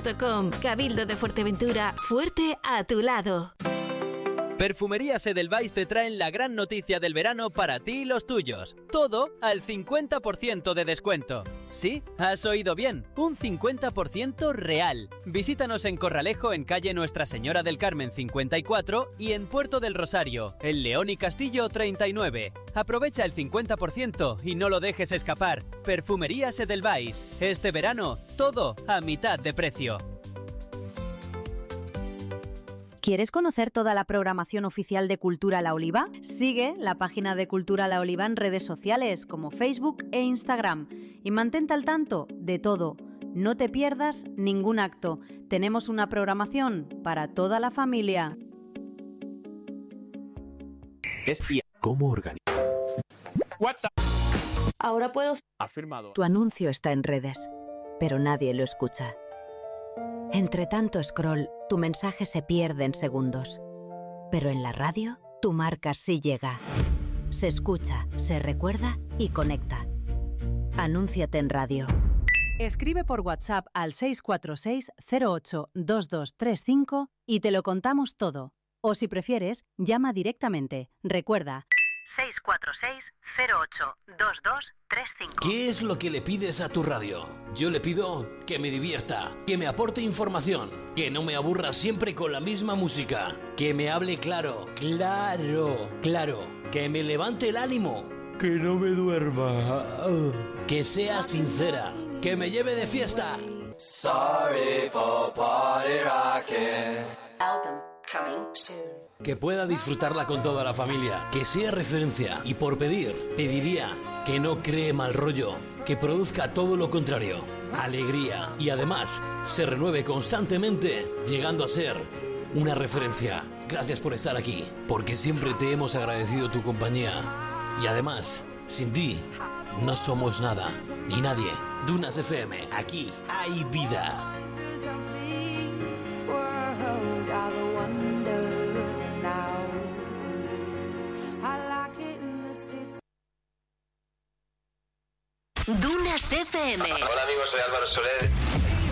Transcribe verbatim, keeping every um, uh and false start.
punto com. Cabildo de Fuerteventura, fuerte a tu lado. Perfumerías Edelweiss te traen la gran noticia del verano para ti y los tuyos. Todo al cincuenta por ciento de descuento. Sí, has oído bien, un cincuenta por ciento real. Visítanos en Corralejo, en calle Nuestra Señora del Carmen cincuenta y cuatro y en Puerto del Rosario, en León y Castillo treinta y nueve. Aprovecha el cincuenta por ciento y no lo dejes escapar. Perfumerías Edelweiss. Este verano, todo a mitad de precio. ¿Quieres conocer toda la programación oficial de Cultura La Oliva? Sigue la página de Cultura La Oliva en redes sociales como Facebook e Instagram y mantente al tanto de todo. No te pierdas ningún acto. Tenemos una programación para toda la familia. Espía. ¿Cómo organizar? WhatsApp. Ahora puedo... Afirmado. Tu anuncio está en redes, pero nadie lo escucha. Entre tanto scroll, tu mensaje se pierde en segundos. Pero en la radio, tu marca sí llega. Se escucha, se recuerda y conecta. Anúnciate en radio. Escribe por WhatsApp al seis cuatro seis cero ocho dos dos tres cinco y te lo contamos todo. O si prefieres, llama directamente. Recuerda, seis cuatro seis cero ocho dos dos tres cinco. ¿Qué es lo que le pides a tu radio? Yo le pido que me divierta, que me aporte información, que no me aburra siempre con la misma música, que me hable claro, claro, claro, que me levante el ánimo, que no me duerma, que sea sincera, que me lleve de fiesta. Sorry for party rocking. Album coming soon. Que pueda disfrutarla con toda la familia, que sea referencia y por pedir, pediría que no cree mal rollo, que produzca todo lo contrario, alegría y además se renueve constantemente, llegando a ser una referencia. Gracias por estar aquí, porque siempre te hemos agradecido tu compañía y además, sin ti, no somos nada, ni nadie. Dunas F M, aquí hay vida. Dunas F M. Hola amigos, soy Álvaro Soler.